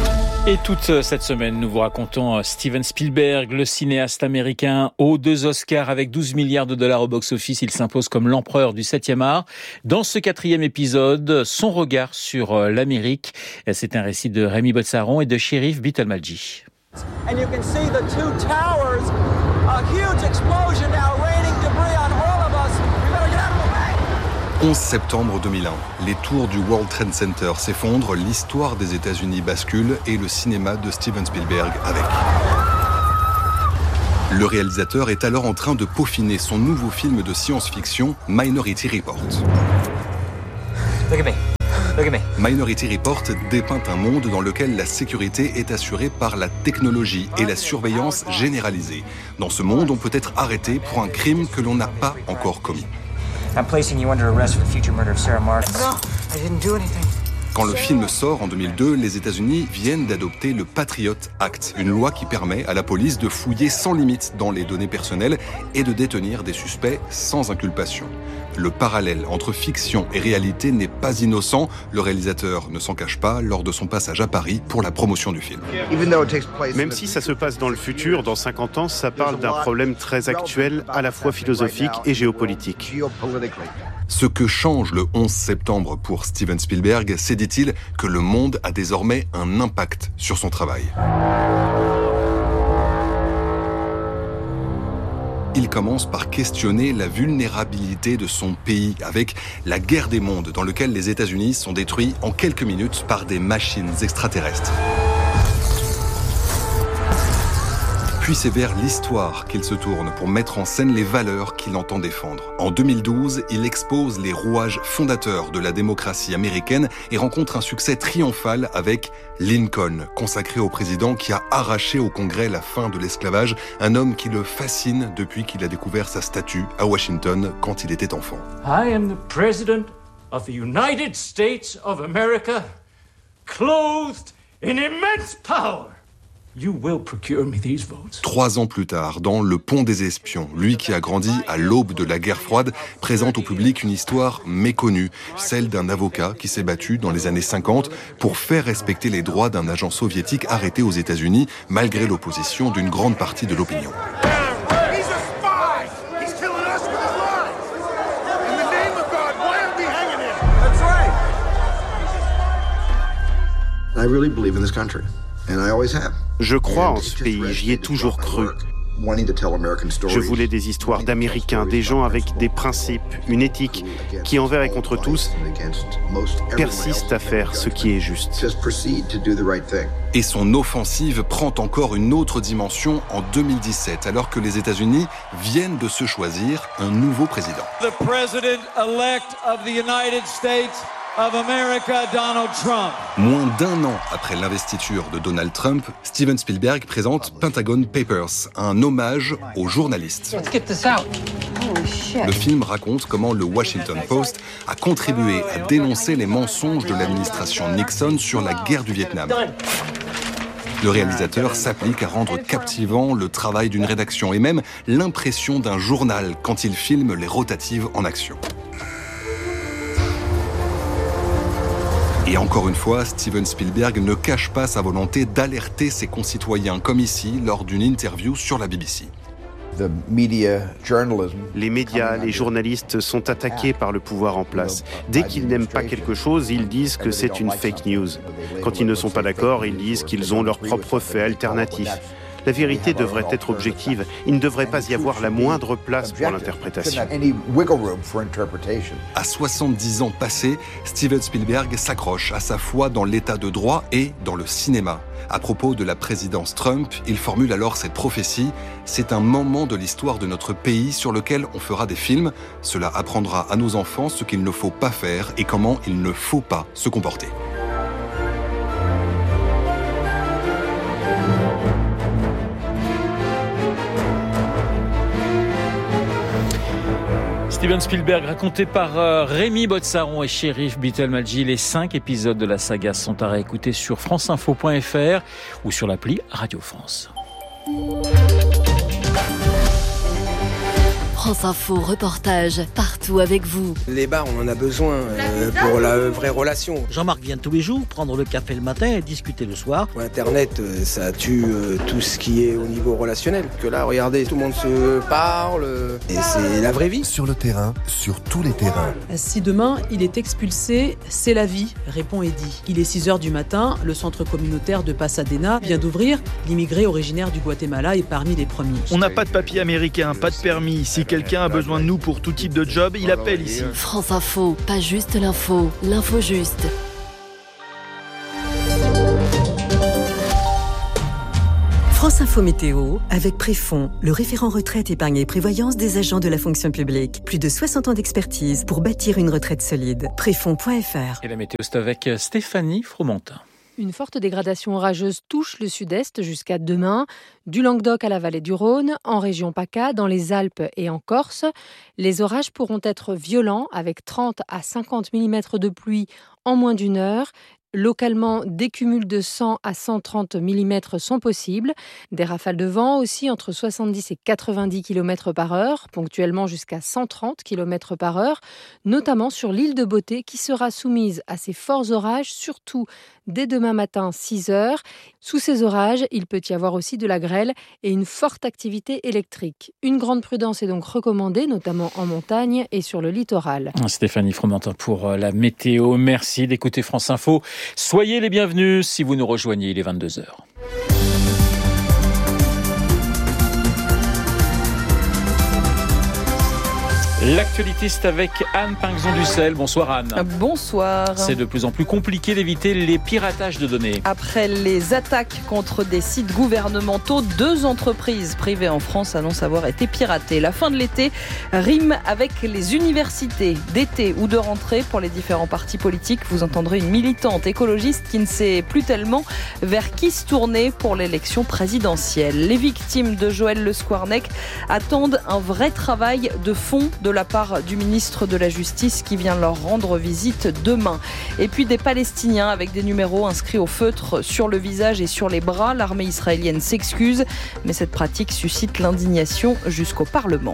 Et toute cette semaine, nous vous racontons Steven Spielberg, le cinéaste américain aux deux Oscars avec douze milliards de dollars au box-office. Il s'impose comme l'empereur du septième art. Dans ce quatrième épisode, son regard sur l'Amérique. C'est un récit de Rémi Botsaron et de Sherif Bitelmalji. And you can see the two towers, a huge explosion now raining debris on all of us. We better get out of the way. onze septembre deux mille un, les tours du World Trade Center s'effondrent, l'histoire des États-Unis bascule et le cinéma de Steven Spielberg avec. Le réalisateur est alors en train de peaufiner son nouveau film de science-fiction, Minority Report. Look at me. Look at me. Minority Report dépeint un monde dans lequel la sécurité est assurée par la technologie et la surveillance généralisée. Dans ce monde, on peut être arrêté pour un crime que l'on n'a pas encore commis. I'm placing you under arrest for the future murder of Sarah Martin. No, I didn't do anything. Quand le film sort en deux mille deux, les États-Unis viennent d'adopter le Patriot Act, une loi qui permet à la police de fouiller sans limite dans les données personnelles et de détenir des suspects sans inculpation. Le parallèle entre fiction et réalité n'est pas innocent. Le réalisateur ne s'en cache pas lors de son passage à Paris pour la promotion du film. Même si ça se passe dans le futur, dans cinquante ans, ça parle d'un problème très actuel, à la fois philosophique et géopolitique. Ce que change le onze septembre pour Steven Spielberg, c'est, dit-il, que le monde a désormais un impact sur son travail. Il commence par questionner la vulnérabilité de son pays avec la guerre des mondes dans laquelle les États-Unis sont détruits en quelques minutes par des machines extraterrestres. Puis c'est vers l'histoire qu'il se tourne pour mettre en scène les valeurs qu'il entend défendre. En deux mille douze, il expose les rouages fondateurs de la démocratie américaine et rencontre un succès triomphal avec Lincoln, consacré au président qui a arraché au Congrès la fin de l'esclavage, un homme qui le fascine depuis qu'il a découvert sa statue à Washington quand il était enfant. I am the President of the United States of America, clothed in immense power. You will procure me these votes. Trois ans plus tard, dans Le Pont des Espions, lui qui a grandi à l'aube de la guerre froide, présente au public une histoire méconnue, celle d'un avocat qui s'est battu dans les années cinquante pour faire respecter les droits d'un agent soviétique arrêté aux États-Unis, malgré l'opposition d'une grande partie de l'opinion. I really believe in this country, and I always have. Je crois en ce pays, j'y ai toujours cru. Je voulais des histoires d'Américains, des gens avec des principes, une éthique, qui envers et contre tous persistent à faire ce qui est juste. Et son offensive prend encore une autre dimension en deux mille dix-sept, alors que les États-Unis viennent de se choisir un nouveau président. The president-elect of the United States of America, Donald Trump. Moins d'un an après l'investiture de Donald Trump, Steven Spielberg présente Pentagon Papers, un hommage aux journalistes. Let's get this out. Holy shit. Le film raconte comment le Washington Post a contribué à dénoncer les mensonges de l'administration Nixon sur la guerre du Vietnam. Le réalisateur s'applique à rendre captivant le travail d'une rédaction et même l'impression d'un journal quand il filme les rotatives en action. Et encore une fois, Steven Spielberg ne cache pas sa volonté d'alerter ses concitoyens, comme ici, lors d'une interview sur la B B C. Les médias, les journalistes sont attaqués par le pouvoir en place. Dès qu'ils n'aiment pas quelque chose, ils disent que c'est une fake news. Quand ils ne sont pas d'accord, ils disent qu'ils ont leurs propres faits alternatifs. La vérité devrait être objective. Il ne devrait pas y avoir la moindre place pour l'interprétation. À soixante-dix ans passés, Steven Spielberg s'accroche à sa foi dans l'état de droit et dans le cinéma. À propos de la présidence Trump, il formule alors cette prophétie « C'est un moment de l'histoire de notre pays sur lequel on fera des films. Cela apprendra à nos enfants ce qu'il ne faut pas faire et comment il ne faut pas se comporter. » Steven Spielberg, raconté par euh, Rémi Botsaron et Sherif Bitelmalji. Les cinq épisodes de la saga sont à réécouter sur franceinfo point f r ou sur l'appli Radio France. France Info reportage, partout avec vous. Les bars, on en a besoin euh, pour la vraie relation. Jean-Marc vient tous les jours prendre le café le matin et discuter le soir. Internet, euh, ça tue euh, tout ce qui est au niveau relationnel. Que là, regardez, tout le monde se parle euh, et c'est la vraie vie. Sur le terrain, sur tous les terrains. Si demain, il est expulsé, c'est la vie, répond Eddy. Il est six heures du matin, le centre communautaire de Pasadena vient d'ouvrir. L'immigré originaire du Guatemala est parmi les premiers. On n'a pas de papier américain, pas de permis. Si quelqu'un a besoin de nous pour tout type de job, il appelle ici. France Info, pas juste l'info, l'info juste. France Info Météo, avec Préfond, le référent retraite, épargne et prévoyance des agents de la fonction publique. Plus de soixante ans d'expertise pour bâtir une retraite solide. Préfond point f r. Et la météo, c'est avec Stéphanie Fromentin. Une forte dégradation orageuse touche le sud-est jusqu'à demain, du Languedoc à la vallée du Rhône, en région PACA, dans les Alpes et en Corse. Les orages pourront être violents avec trente à cinquante millimètres de pluie en moins d'une heure. Localement, des cumuls de cent à cent trente millimètres sont possibles. Des rafales de vent aussi entre soixante-dix et quatre-vingt-dix kilomètres par heure, ponctuellement jusqu'à cent trente kilomètres par heure, notamment sur l'île de Beauté qui sera soumise à ces forts orages, surtout dès demain matin six heures. Sous ces orages, il peut y avoir aussi de la grêle et une forte activité électrique. Une grande prudence est donc recommandée, notamment en montagne et sur le littoral. Stéphanie Fromentin pour la météo. Merci d'écouter France Info. Soyez les bienvenus si vous nous rejoignez, il est vingt-deux heures. L'actualité, c'est avec Anne Pinxon-Dussel. Bonsoir Anne. Bonsoir. C'est de plus en plus compliqué d'éviter les piratages de données. Après les attaques contre des sites gouvernementaux, deux entreprises privées en France annoncent avoir été piratées. La fin de l'été rime avec les universités d'été ou de rentrée pour les différents partis politiques. Vous entendrez une militante écologiste qui ne sait plus tellement vers qui se tourner pour l'élection présidentielle. Les victimes de Joël Le Squarnec attendent un vrai travail de fond de la part du ministre de la Justice qui vient leur rendre visite demain. Et puis des Palestiniens avec des numéros inscrits au feutre sur le visage et sur les bras. L'armée israélienne s'excuse, mais cette pratique suscite l'indignation jusqu'au Parlement.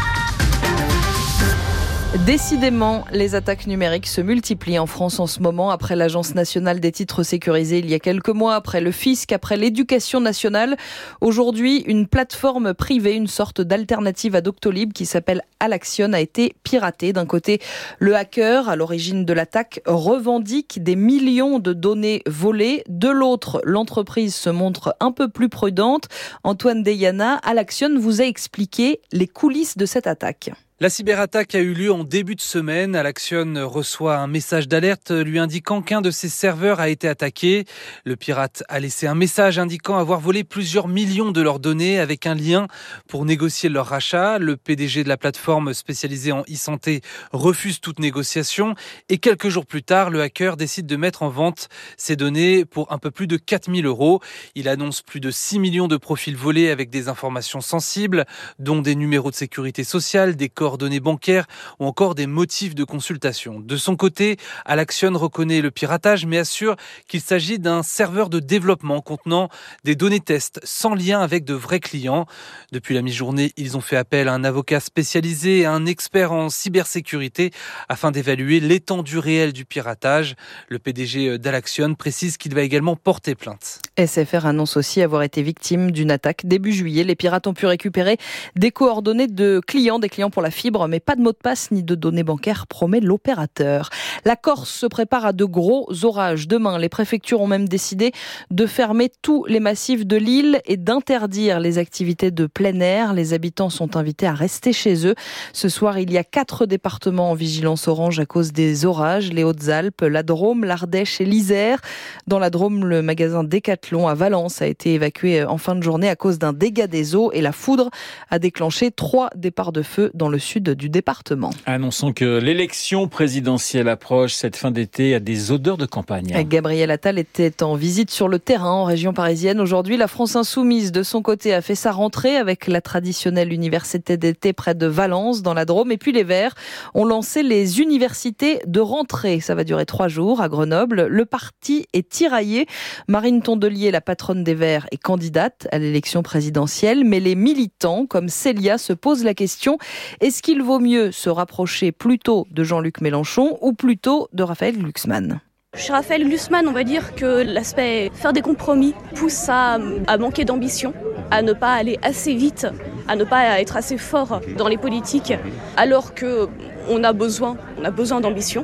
Décidément, les attaques numériques se multiplient en France en ce moment, après l'Agence nationale des titres sécurisés il y a quelques mois, après le fisc, après l'éducation nationale. Aujourd'hui, une plateforme privée, une sorte d'alternative à Doctolib qui s'appelle Alaction, a été piratée. D'un côté, le hacker à l'origine de l'attaque revendique des millions de données volées. De l'autre, l'entreprise se montre un peu plus prudente. Antoine Deyana, Alaction vous a expliqué les coulisses de cette attaque. La cyberattaque a eu lieu en début de semaine. Alaction reçoit un message d'alerte lui indiquant qu'un de ses serveurs a été attaqué. Le pirate a laissé un message indiquant avoir volé plusieurs millions de leurs données avec un lien pour négocier leur rachat. Le P D G de la plateforme spécialisée en e-santé refuse toute négociation et quelques jours plus tard, le hacker décide de mettre en vente ces données pour un peu plus de quatre mille euros. Il annonce plus de six millions de profils volés avec des informations sensibles, dont des numéros de sécurité sociale, des coordonnées bancaires ou encore des motifs de consultation. De son côté, Alaction reconnaît le piratage mais assure qu'il s'agit d'un serveur de développement contenant des données tests sans lien avec de vrais clients. Depuis la mi-journée, ils ont fait appel à un avocat spécialisé et à un expert en cybersécurité afin d'évaluer l'étendue réelle du piratage. Le P D G d'Alaction précise qu'il va également porter plainte. S F R annonce aussi avoir été victime d'une attaque début juillet. Les pirates ont pu récupérer des coordonnées de clients, des clients pour la fibre, mais pas de mot de passe ni de données bancaires, promet l'opérateur. La Corse se prépare à de gros orages. Demain, les préfectures ont même décidé de fermer tous les massifs de l'île et d'interdire les activités de plein air. Les habitants sont invités à rester chez eux. Ce soir, il y a quatre départements en vigilance orange à cause des orages. Les Hautes-Alpes, la Drôme, l'Ardèche et l'Isère. Dans la Drôme, le magasin Decathlon à Valence a été évacué en fin de journée à cause d'un dégât des eaux et la foudre a déclenché trois départs de feu dans le sud sud du département. Annonçons que l'élection présidentielle approche. Cette fin d'été a des odeurs de campagne. Gabriel Attal était en visite sur le terrain en région parisienne. Aujourd'hui, la France Insoumise, de son côté, a fait sa rentrée avec la traditionnelle université d'été près de Valence, dans la Drôme. Et puis les Verts ont lancé les universités de rentrée. Ça va durer trois jours à Grenoble. Le parti est tiraillé. Marine Tondelier, la patronne des Verts, est candidate à l'élection présidentielle. Mais les militants, comme Célia, se posent la question, est-ce qu'il vaut mieux se rapprocher plutôt de Jean-Luc Mélenchon ou plutôt de Raphaël Glucksmann? Chez Raphaël Glucksmann, on va dire que l'aspect faire des compromis pousse à, à manquer d'ambition, à ne pas aller assez vite, à ne pas être assez fort dans les politiques, alors qu'on a besoin, on a besoin d'ambition.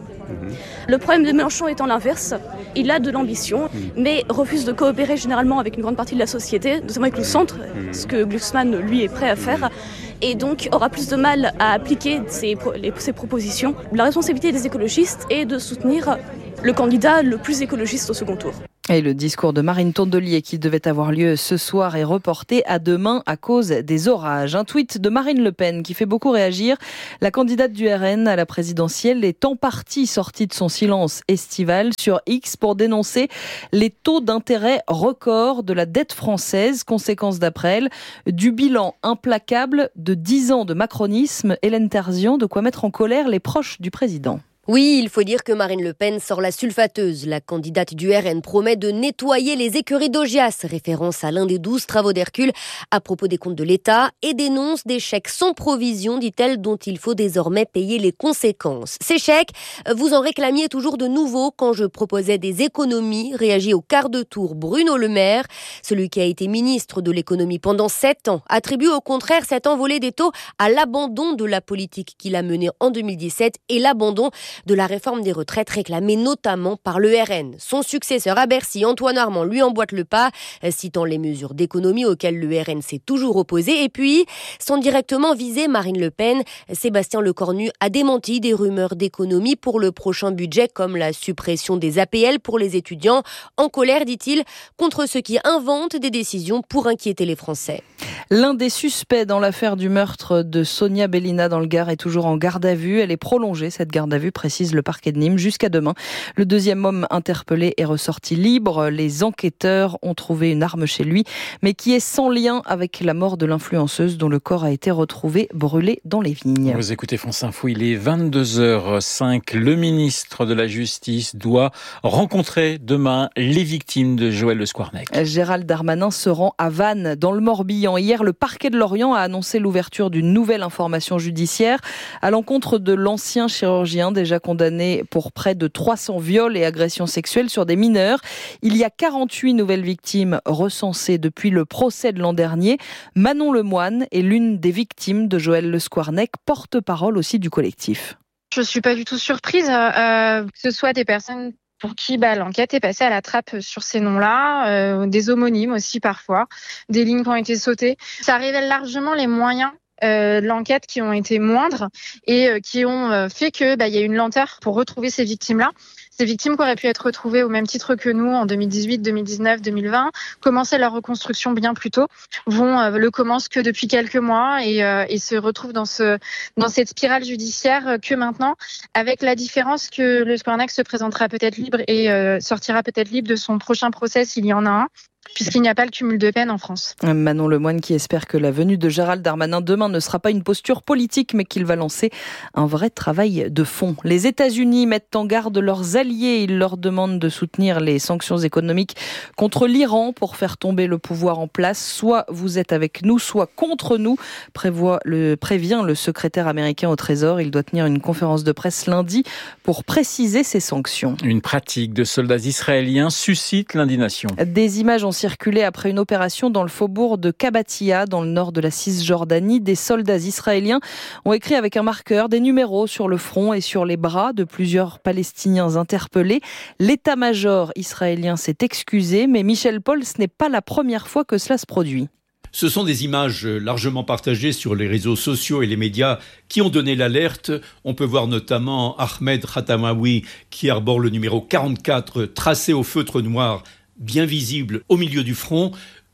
Le problème de Mélenchon étant l'inverse, il a de l'ambition, mais refuse de coopérer généralement avec une grande partie de la société, notamment avec le centre, ce que Glucksmann, lui, est prêt à faire, et donc aura plus de mal à appliquer ses, les, ses propositions. La responsabilité des écologistes est de soutenir le candidat le plus écologiste au second tour. Et le discours de Marine Tondelier qui devait avoir lieu ce soir est reporté à demain à cause des orages. Un tweet de Marine Le Pen qui fait beaucoup réagir. La candidate du R N à la présidentielle est en partie sortie de son silence estival sur X pour dénoncer les taux d'intérêt records de la dette française, conséquence d'après elle du bilan implacable de dix ans de macronisme. Hélène Terzian, de quoi mettre en colère les proches du président. Oui, il faut dire que Marine Le Pen sort la sulfateuse. La candidate du R N promet de nettoyer les écuries d'Augias, référence à l'un des douze travaux d'Hercule à propos des comptes de l'État, et dénonce des chèques sans provision, dit-elle, dont il faut désormais payer les conséquences. Ces chèques, vous en réclamiez toujours de nouveaux quand je proposais des économies, réagit au quart de tour Bruno Le Maire. Celui qui a été ministre de l'économie pendant sept ans attribue au contraire cette envolée des taux à l'abandon de la politique qu'il a menée en deux mille dix-sept et l'abandon de la réforme des retraites réclamée notamment par le R N. Son successeur à Bercy, Antoine Armand, lui emboîte le pas, citant les mesures d'économie auxquelles le R N s'est toujours opposé. Et puis, sans directement viser Marine Le Pen, Sébastien Lecornu a démenti des rumeurs d'économie pour le prochain budget, comme la suppression des A P L pour les étudiants. En colère, dit-il, contre ceux qui inventent des décisions pour inquiéter les Français. L'un des suspects dans l'affaire du meurtre de Sonia Bellina dans le Gard est toujours en garde à vue. Elle est prolongée, cette garde à vue, précise le parquet de Nîmes, jusqu'à demain. Le deuxième homme interpellé est ressorti libre. Les enquêteurs ont trouvé une arme chez lui, mais qui est sans lien avec la mort de l'influenceuse dont le corps a été retrouvé brûlé dans les vignes. Vous écoutez France Info, il est vingt-deux heures cinq. Le ministre de la Justice doit rencontrer demain les victimes de Joël Le Squarnec. Gérald Darmanin se rend à Vannes, dans le Morbihan. Hier, le parquet de Lorient a annoncé l'ouverture d'une nouvelle information judiciaire à l'encontre de l'ancien chirurgien déjà condamné pour près de trois cents viols et agressions sexuelles sur des mineurs. Il y a quarante-huit nouvelles victimes recensées depuis le procès de l'an dernier. Manon Lemoine est l'une des victimes de Joël Le Squarnec, porte-parole aussi du collectif. Je ne suis pas du tout surprise euh, que ce soit des personnes pour qui bah, l'enquête est passée à la trappe sur ces noms-là, euh, des homonymes aussi parfois, des lignes qui ont été sautées. Ça révèle largement les moyens euh, de l'enquête qui ont été moindres et euh, qui ont euh, fait que bah, y a une lenteur pour retrouver ces victimes-là. Ces victimes qui auraient pu être retrouvées au même titre que nous en deux mille dix-huit, deux mille dix-neuf, deux mille vingt, commençaient leur reconstruction bien plus tôt, vont euh, le commencent que depuis quelques mois et, euh, et se retrouvent dans ce dans cette spirale judiciaire que maintenant, avec la différence que le Squarnec se présentera peut-être libre et euh, sortira peut-être libre de son prochain procès s'il y en a un, puisqu'il n'y a pas le cumul de peine en France. Manon Lemoine qui espère que la venue de Gérald Darmanin demain ne sera pas une posture politique, mais qu'il va lancer un vrai travail de fond. Les États-Unis mettent en garde leurs alliés. Ils leur demandent de soutenir les sanctions économiques contre l'Iran pour faire tomber le pouvoir en place. Soit vous êtes avec nous, soit contre nous, prévoit le, prévient le secrétaire américain au Trésor. Il doit tenir une conférence de presse lundi pour préciser ces sanctions. Une pratique de soldats israéliens suscite l'indignation. Des images ont circulé après une opération dans le faubourg de Kabatia, dans le nord de la Cisjordanie. Des soldats israéliens ont écrit avec un marqueur des numéros sur le front et sur les bras de plusieurs Palestiniens interpellés. L'état-major israélien s'est excusé, mais Michel Paul, ce n'est pas la première fois que cela se produit. Ce sont des images largement partagées sur les réseaux sociaux et les médias qui ont donné l'alerte. On peut voir notamment Ahmed Khatamaoui qui arbore le numéro quarante-quatre tracé au feutre noir bien visible au milieu du front.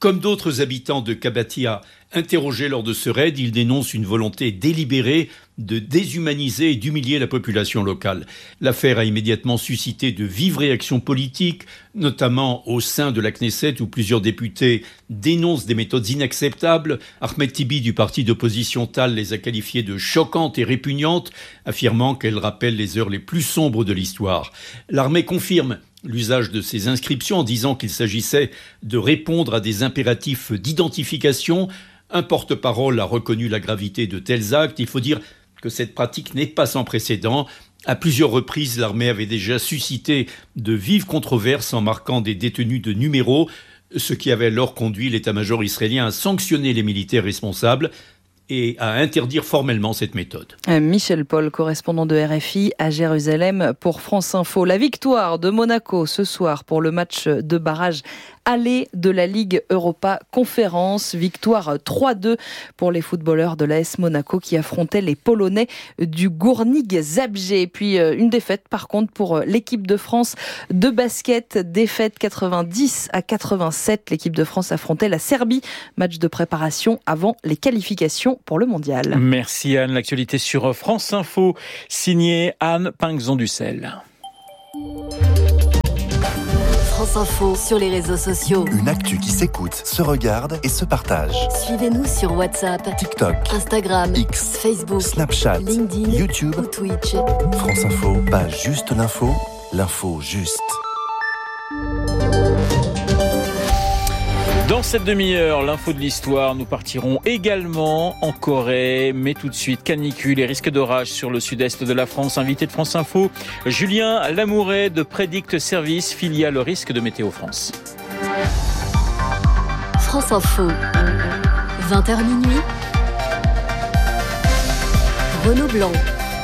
Comme d'autres habitants de Kabatia interrogés lors de ce raid, ils dénoncent une volonté délibérée de déshumaniser et d'humilier la population locale. L'affaire a immédiatement suscité de vives réactions politiques, notamment au sein de la Knesset où plusieurs députés dénoncent des méthodes inacceptables. Ahmed Tibi du parti d'opposition Tal les a qualifiées de choquantes et répugnantes, affirmant qu'elles rappellent les heures les plus sombres de l'histoire. L'armée confirme l'usage de ces inscriptions en disant qu'il s'agissait de répondre à des impératifs d'identification. Un porte-parole a reconnu la gravité de tels actes. Il faut dire que cette pratique n'est pas sans précédent. À plusieurs reprises, l'armée avait déjà suscité de vives controverses en marquant des détenus de numéros, ce qui avait alors conduit l'état-major israélien à sanctionner les militaires responsables et à interdire formellement cette méthode. Michel Paul, correspondant de R F I à Jérusalem pour France Info. La victoire de Monaco ce soir pour le match de barrage aller de la Ligue Europa Conférence. Victoire trois deux pour les footballeurs de l'A S Monaco qui affrontaient les Polonais du Górnik Zabrze. Puis une défaite par contre pour l'équipe de France de basket. Défaite quatre-vingt-dix à quatre-vingt-sept. L'équipe de France affrontait la Serbie. Match de préparation avant les qualifications pour le mondial. Merci Anne. L'actualité sur France Info, signée Anne Pinxon-Dussel. France Info sur les réseaux sociaux. Une actu qui s'écoute, se regarde et se partage. Suivez-nous sur WhatsApp, TikTok, Instagram, X, Facebook, Snapchat, LinkedIn, YouTube ou Twitch. France Info, pas juste l'info, l'info juste. Dans cette demi-heure, l'info de l'histoire, nous partirons également en Corée. Mais tout de suite, canicule et risque d'orage sur le sud-est de la France. Invité de France Info, Julien Lamouret de Predict Service, filiale risque de Météo France. France Info, vingt heures minuit. Renaud Blanc.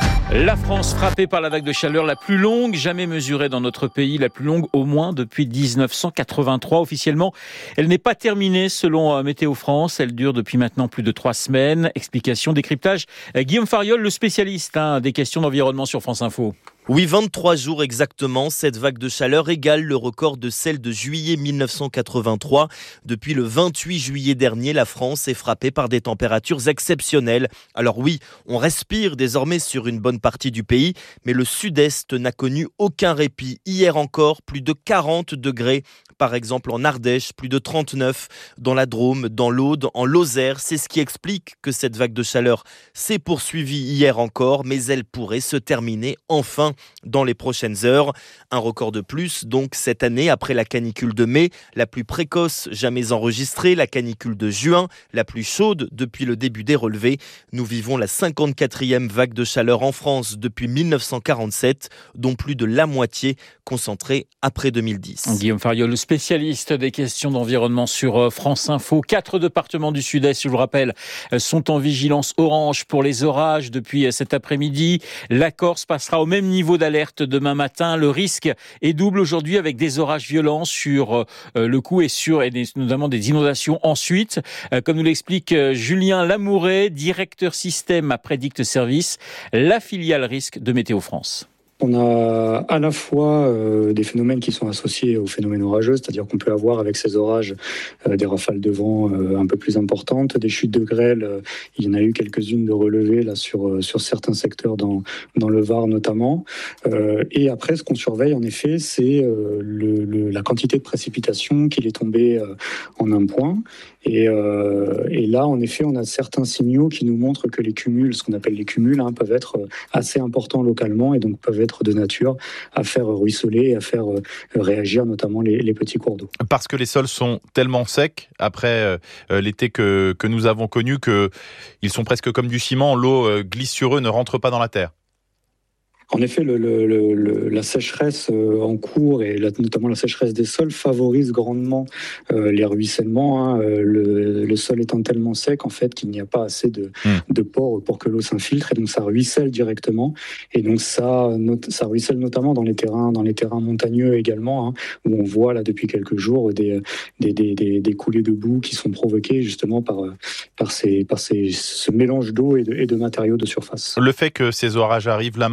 La France frappée par la vague de chaleur la plus longue jamais mesurée dans notre pays, la plus longue au moins depuis dix-neuf cent quatre-vingt-trois. Officiellement, elle n'est pas terminée selon Météo France. Elle dure depuis maintenant plus de trois semaines. Explication, décryptage. Guillaume Fariol, le spécialiste hein, des questions d'environnement sur France Info. Oui, vingt-trois jours exactement, cette vague de chaleur égale le record de celle de juillet mille neuf cent quatre-vingt-trois. Depuis le vingt-huit juillet dernier, la France est frappée par des températures exceptionnelles. Alors oui, on respire désormais sur une bonne partie du pays, mais le sud-est n'a connu aucun répit. Hier encore, plus de quarante degrés. Par exemple en Ardèche, plus de trente-neuf, dans la Drôme, dans l'Aude, en Lozère. C'est ce qui explique que cette vague de chaleur s'est poursuivie hier encore, mais elle pourrait se terminer enfin dans les prochaines heures. Un record de plus, donc, cette année, après la canicule de mai, la plus précoce jamais enregistrée, la canicule de juin, la plus chaude depuis le début des relevés. Nous vivons la cinquante-quatrième vague de chaleur en France depuis mille neuf cent quarante-sept, dont plus de la moitié concentrée après deux mille dix. Guillaume Fariol, le spécialiste des questions d'environnement sur France Info. Quatre départements du Sud-Est, je vous le rappelle, sont en vigilance orange pour les orages depuis cet après-midi. La Corse passera au même niveau d'alerte demain matin. Le risque est double aujourd'hui avec des orages violents sur le coup et sur et des, notamment des inondations ensuite. Comme nous l'explique Julien Lamouret, directeur système à Predict Service, la filiale risque de Météo France. On a à la fois euh, des phénomènes qui sont associés aux phénomènes orageux, c'est-à-dire qu'on peut avoir avec ces orages euh, des rafales de vent euh, un peu plus importantes, des chutes de grêle. Euh, il y en a eu quelques-unes de relevées là sur euh, sur certains secteurs dans dans le Var notamment. Euh, et après, ce qu'on surveille en effet, c'est euh, le, le, la quantité de précipitations qu'il est tombé euh, en un point. Et, euh, et là, en effet, on a certains signaux qui nous montrent que les cumuls, ce qu'on appelle les cumuls, hein, peuvent être assez importants localement et donc peuvent être de nature à faire ruisseler et à faire réagir notamment les, les petits cours d'eau. Parce que les sols sont tellement secs après euh, l'été que, que nous avons connu qu'ils sont presque comme du ciment, l'eau euh, glisse sur eux, ne rentre pas dans la terre. En effet, le, le, le, la sécheresse en cours et la, notamment la sécheresse des sols favorise grandement euh, les ruissellements. Hein, le, le sol étant tellement sec en fait qu'il n'y a pas assez de, mmh. de pores pour que l'eau s'infiltre et donc ça ruisselle directement. Et donc ça, ça ruisselle notamment dans les terrains, dans les terrains montagneux également, hein, où on voit là depuis quelques jours des, des, des, des, des coulées de boue qui sont provoquées justement par, par, ces, par ces, ce mélange d'eau et de, et de matériaux de surface. Le fait que ces orages arrivent là maintenant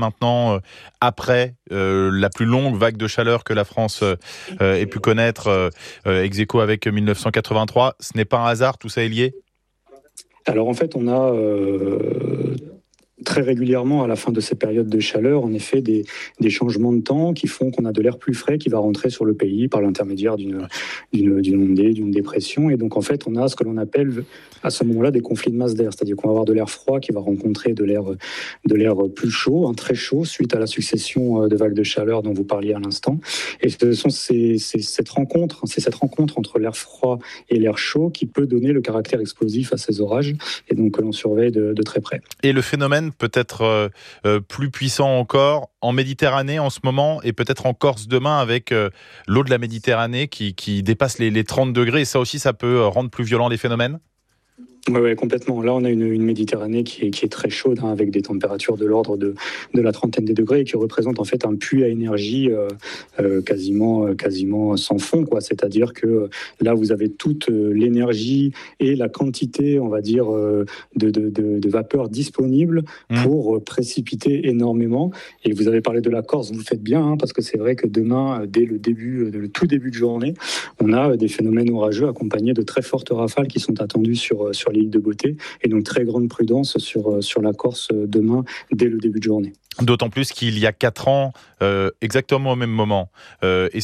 ans après euh, la plus longue vague de chaleur que la France euh, ait pu connaître, euh, ex aequo avec dix-neuf cent quatre-vingt-trois. Ce n'est pas un hasard, tout ça est lié ? Alors en fait, on a euh, très régulièrement à la fin de ces périodes de chaleur, en effet, des, des changements de temps qui font qu'on a de l'air plus frais qui va rentrer sur le pays par l'intermédiaire d'une, d'une, d'une ondée, d'une dépression. Et donc en fait, on a ce que l'on appelle à ce moment-là des conflits de masse d'air, c'est-à-dire qu'on va avoir de l'air froid qui va rencontrer de l'air, de l'air plus chaud, hein, très chaud, suite à la succession de vagues de chaleur dont vous parliez à l'instant. Et ce sont ces, ces, cette rencontre, c'est cette rencontre entre l'air froid et l'air chaud qui peut donner le caractère explosif à ces orages, et donc que l'on surveille de, de très près. Et le phénomène peut être euh, euh, plus puissant encore en Méditerranée en ce moment, et peut-être en Corse demain, avec euh, l'eau de la Méditerranée qui, qui dépasse les, les trente degrés. Et ça aussi, ça peut rendre plus violents les phénomènes ? Oui, ouais, complètement. Là, on a une, une Méditerranée qui est, qui est très chaude, hein, avec des températures de l'ordre de, de la trentaine des degrés, et qui représente en fait un puits à énergie euh, euh, quasiment, quasiment sans fond, quoi. C'est-à-dire que là, vous avez toute l'énergie et la quantité, on va dire, de, de, de, de vapeur disponible pour mmh. précipiter énormément. Et vous avez parlé de la Corse, vous le faites bien, hein, parce que c'est vrai que demain, dès le début, le tout début de journée, on a des phénomènes orageux accompagnés de très fortes rafales qui sont attendues sur, sur l'île de Beauté, et donc très grande prudence sur, sur la Corse demain dès le début de journée. D'autant plus qu'il y a quatre ans, euh, exactement au même moment, euh, et